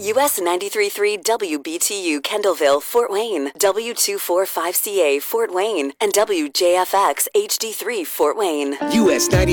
US 93.3 WBTU Kendallville, Fort Wayne, W245CA Fort Wayne, and WJFX HD3 Fort Wayne. US 90.